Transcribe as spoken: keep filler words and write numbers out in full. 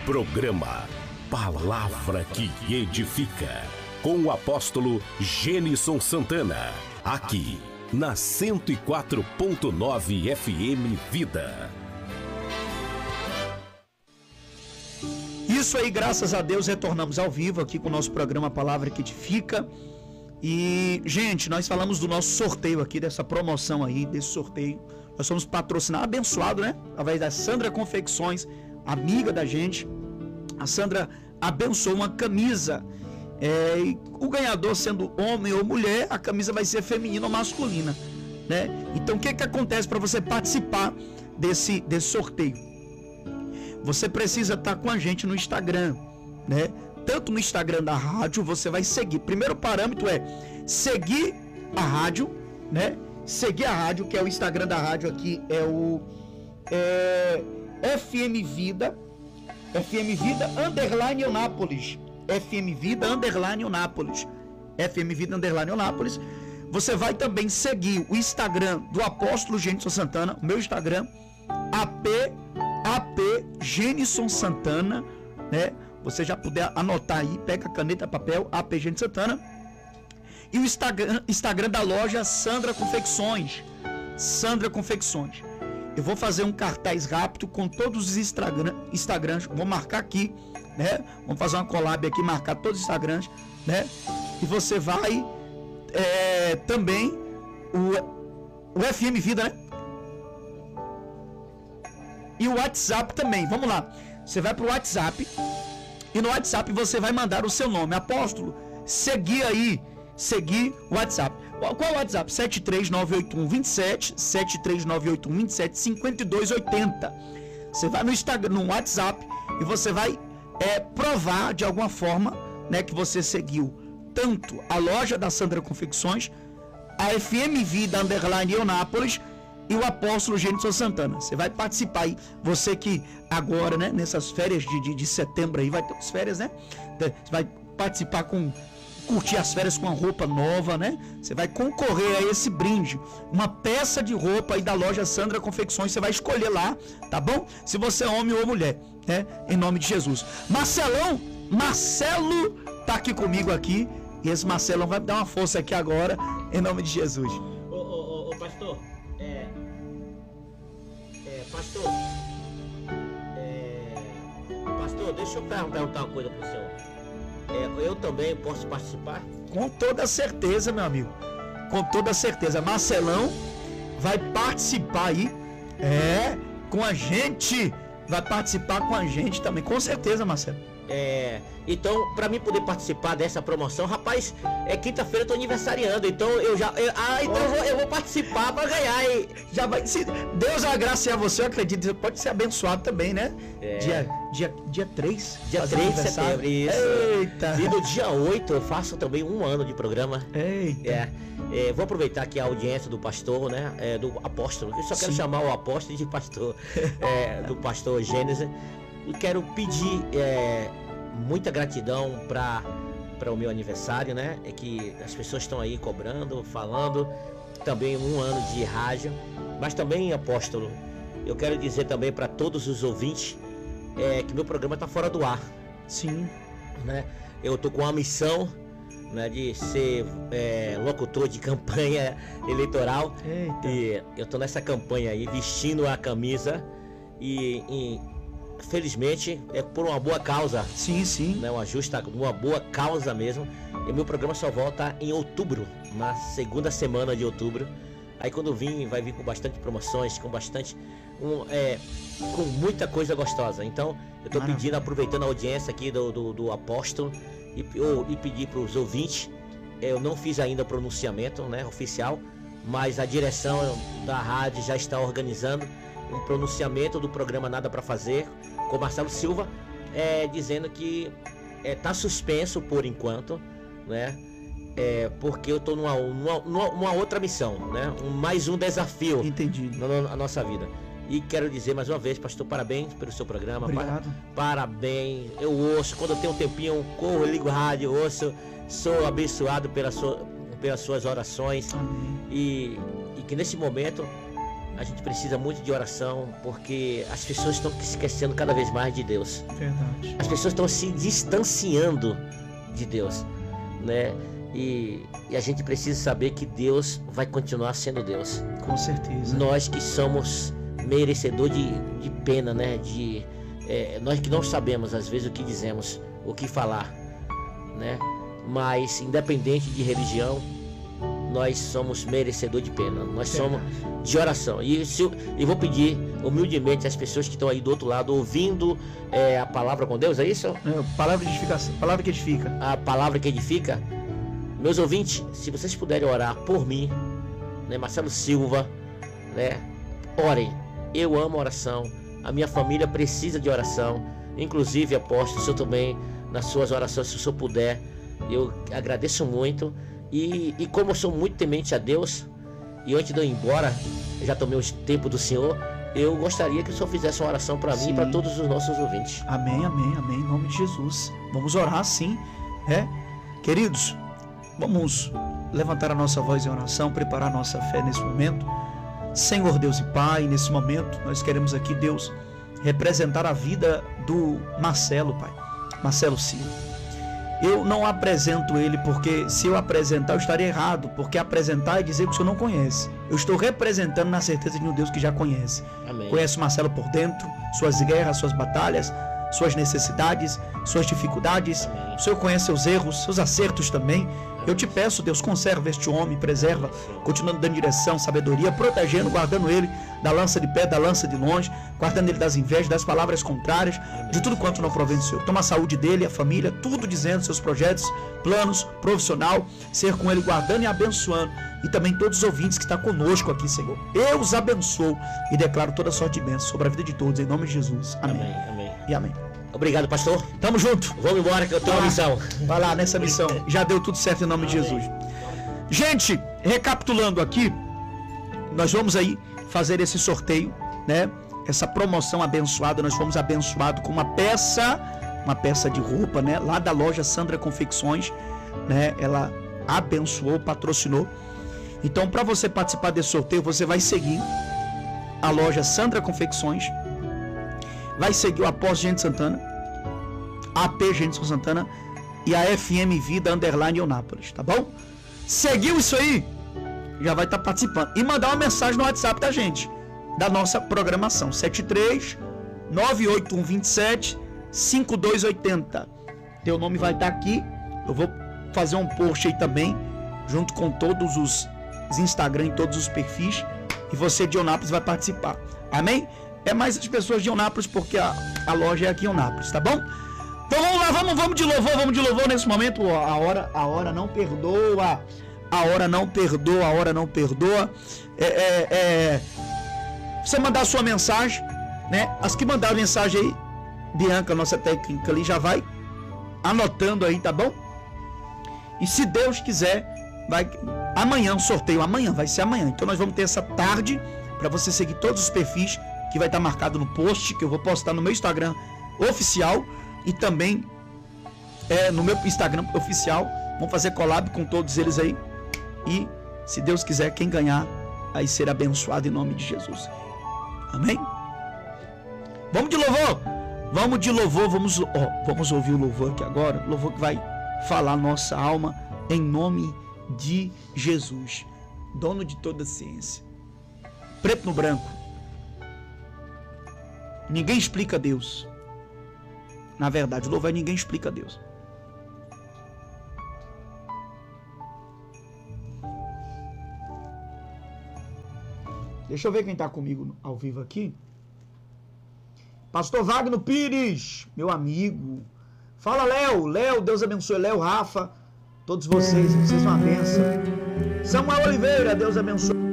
Programa Palavra que Edifica, com o apóstolo Gênison Santana, aqui na cento e quatro ponto nove F M Vida. Isso aí, graças a Deus, retornamos ao vivo aqui com o nosso programa Palavra que Edifica. E, gente, nós falamos do nosso sorteio aqui, dessa promoção aí, desse sorteio. Nós somos patrocinados, abençoados, né? Através da Sandra Confecções, amiga da gente. A Sandra abençoou uma camisa. É, e o ganhador, sendo homem ou mulher, a camisa vai ser feminina ou masculina, né? Então, o que que acontece para você participar desse, desse sorteio? Você precisa estar com a gente no Instagram, né? Tanto no Instagram da rádio, você vai seguir. Primeiro parâmetro é seguir a rádio, né? Seguir a rádio, que é o Instagram da rádio aqui, é o é, F M Vida, F M Vida underline Eunápolis, F M Vida underline Eunápolis, F M Vida underline Eunápolis. Você vai também seguir o Instagram do apóstolo Gênison Santana, o meu Instagram, A P A P Gênison Santana, né? Você já puder anotar aí, pega a caneta, papel, A P Gênison Santana. E o Instagram, Instagram da loja Sandra Confecções, Sandra Confecções. Eu vou fazer um cartaz rápido com todos os Instagram, Instagrams, vou marcar aqui, né? Vamos fazer uma collab aqui, marcar todos os Instagrams, né? E você vai é, também o, o F M Vida, né? E o WhatsApp também, vamos lá. Você vai pro WhatsApp e no WhatsApp você vai mandar o seu nome, apóstolo, seguir aí, seguir o WhatsApp. Qual, qual é o WhatsApp? sete três nove oito um dois sete, sete três nove oito um dois sete, cinco dois oito zero. Você vai no Instagram, no WhatsApp e você vai é, provar de alguma forma, né, que você seguiu tanto a loja da Sandra Confecções, a F M Vida underline Eunápolis e o apóstolo Gênison Santana. Você vai participar aí, você que agora, né, nessas férias de, de, de setembro aí, vai ter as férias, né? Você vai participar com, curtir as férias com uma roupa nova, né? Você vai concorrer a esse brinde, uma peça de roupa aí da loja Sandra Confecções, você vai escolher lá, tá bom? Se você é homem ou mulher, né? Em nome de Jesus. Marcelão, Marcelo tá aqui comigo aqui, e esse Marcelão vai me dar uma força aqui agora, em nome de Jesus. Ô, ô, ô, ô pastor, é... É, pastor... É... Pastor, deixa eu perguntar uma coisa pro senhor. É, eu também posso participar? Com toda certeza, meu amigo. Com toda certeza. Marcelão vai participar aí. É, com a gente. Vai participar com a gente também. Com certeza, Marcelo. É, então, pra mim poder participar dessa promoção, rapaz, é quinta-feira eu tô aniversariando, então eu já. Eu, ah, então eu vou, eu vou participar pra ganhar. E já vai. Se Deus agraciar a você, eu acredito. Você pode ser abençoado também, né? É. Dia, dia, dia três. Dia três de setembro, isso. Eita! E no dia oito eu faço também um ano de programa. Eita! É, é, vou aproveitar aqui a audiência do pastor, né? É, do apóstolo. Eu só quero Sim. chamar o apóstolo de pastor. É, do pastor Gênesis. E quero pedir é, muita gratidão para para o meu aniversário, né? É que as pessoas estão aí cobrando, falando, também um ano de rádio, mas também, apóstolo, eu quero dizer também para todos os ouvintes é, que meu programa está fora do ar. Sim. Né? Eu tô com a missão, né, de ser é, locutor de campanha eleitoral. Eita. E eu tô nessa campanha aí, vestindo a camisa e, e felizmente é por uma boa causa. Sim, sim. Né, uma justa, uma boa causa mesmo. E meu programa só volta em outubro, na segunda semana de outubro. Aí quando vir, vai vir com bastante promoções, com bastante, um, é, com muita coisa gostosa. Então eu tô Maravilha. pedindo, aproveitando a audiência aqui do, do, do apóstolo, e, ou, e pedir para os ouvintes. Eu não fiz ainda o pronunciamento, né, oficial, mas a direção da rádio já está organizando um pronunciamento do programa Nada para Fazer com Marcelo Silva, é, dizendo que é, tá suspenso por enquanto, né? É, porque eu tô numa, numa, numa outra missão, né? Um, mais um desafio. Entendido. Na, na nossa vida. E quero dizer mais uma vez, pastor, parabéns pelo seu programa. Obrigado. Par, parabéns. Eu ouço, quando eu tenho um tempinho, eu corro, ligo o rádio, ouço. Sou abençoado pela sua, pelas suas orações. Amém. E, e que nesse momento a gente precisa muito de oração, porque as pessoas estão se esquecendo cada vez mais de Deus. Verdade. As pessoas estão se distanciando de Deus, né? E, e a gente precisa saber que Deus vai continuar sendo Deus. Com certeza. Nós que somos merecedores de, de pena, né? De, é, nós que não sabemos às vezes o que dizemos, o que falar, né? Mas independente de religião, nós somos merecedores de pena. Nós somos de oração. E se eu, eu vou pedir humildemente às pessoas que estão aí do outro lado ouvindo é, a palavra com Deus, é isso? É, palavra de edificação, palavra que edifica. A palavra que edifica. Meus ouvintes, se vocês puderem orar por mim, né, Marcelo Silva, né, orem. Eu amo oração. A minha família precisa de oração. Inclusive, apóstolo, se eu também, nas suas orações, se o senhor puder, eu agradeço muito. E, e como eu sou muito temente a Deus, e antes de eu ir embora, eu já tomei o tempo do Senhor, eu gostaria que o Senhor fizesse uma oração para mim e para todos os nossos ouvintes. Amém, amém, amém, em nome de Jesus. Vamos orar sim, é? Queridos, vamos levantar a nossa voz em oração, preparar a nossa fé nesse momento. Senhor Deus e Pai, nesse momento, nós queremos aqui, Deus, representar a vida do Marcelo, Pai. Marcelo Silva. Eu não apresento ele porque se eu apresentar eu estaria errado, porque apresentar é dizer que o Senhor não conhece. Eu estou representando na certeza de um Deus que já conhece. Amém. Conhece o Marcelo por dentro, suas guerras, suas batalhas, suas necessidades, suas dificuldades. Amém. O Senhor conhece seus erros, seus acertos também. Eu te peço, Deus, conserva este homem, preserva, continuando dando direção, sabedoria, protegendo, guardando ele da lança de pé, da lança de longe, guardando ele das invejas, das palavras contrárias, de tudo quanto não provém do Senhor. Toma a saúde dele, a família, tudo dizendo seus projetos, planos, profissional, ser com ele guardando e abençoando. E também todos os ouvintes que estão conosco aqui, Senhor. Eu os abençoo e declaro toda sorte de bênção sobre a vida de todos, em nome de Jesus. Amém. Amém, amém. E amém. Obrigado, pastor. Tamo junto. Vamos embora que eu tenho uma missão. Vai lá nessa missão. Já deu tudo certo em nome de Jesus. Gente, recapitulando aqui, nós vamos aí fazer esse sorteio, né? Essa promoção abençoada. Nós fomos abençoados com uma peça, uma peça de roupa, né? Lá da loja Sandra Confecções, né? Ela abençoou, patrocinou. Então, para você participar desse sorteio, você vai seguir a loja Sandra Confecções. Vai seguir o Apóstolo Gênesis Santana, A P Gênesis Santana e a F M Vida Underline Eunápolis, tá bom? Seguiu isso aí? Já vai estar tá participando. E mandar uma mensagem no WhatsApp da gente, da nossa programação. sete três nove oito um dois sete cinco dois oito zero. Teu nome vai estar tá aqui. Eu vou fazer um post aí também, junto com todos os Instagram e todos os perfis. E você de Eunápolis vai participar. Amém? É mais as pessoas de Eunápolis, porque a, a loja é aqui em Eunápolis, tá bom? Então vamos lá, vamos, vamos de louvor, vamos de louvor nesse momento. A hora, a hora não perdoa, a hora não perdoa, a hora não perdoa. É, é, é, você mandar a sua mensagem, né? As que mandaram mensagem aí, Bianca, nossa técnica ali, já vai anotando aí, tá bom? E se Deus quiser, vai amanhã, o sorteio amanhã, vai ser amanhã. Então nós vamos ter essa tarde para você seguir todos os perfis que vai estar marcado no post, que eu vou postar no meu Instagram oficial e também é, no meu Instagram oficial. Vamos fazer collab com todos eles aí. E, se Deus quiser, quem ganhar vai ser abençoado em nome de Jesus. Amém? Vamos de louvor! Vamos de louvor, vamos, ó, vamos ouvir o louvor aqui agora. Louvor que vai falar nossa alma em nome de Jesus, dono de toda a ciência. Preto no branco. Ninguém explica Deus. Na verdade, o louvor é ninguém explica Deus. Deixa eu ver quem está comigo ao vivo aqui. Pastor Wagner Pires, meu amigo. Fala, Léo. Léo, Deus abençoe. Léo, Rafa, todos vocês. Vocês são uma bênção. Samuel Oliveira, Deus abençoe.